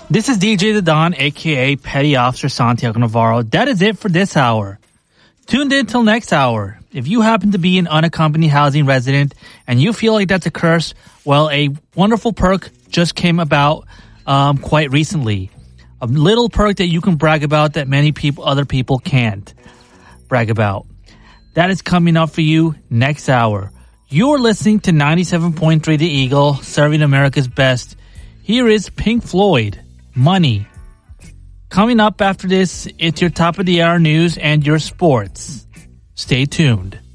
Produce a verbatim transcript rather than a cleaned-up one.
This is D J The Don, a k a. Petty Officer Santiago Navarro. That is it for this hour. Tuned in till next hour. If you happen to be an unaccompanied housing resident and you feel like that's a curse, well, a wonderful perk just came about um, quite recently. A little perk that you can brag about that many people, other people can't brag about. That is coming up for you next hour. You're listening to ninety-seven point three The Eagle, serving America's best. Here is Pink Floyd, Money. Coming up after this, it's your top of the hour news and your sports. Stay tuned.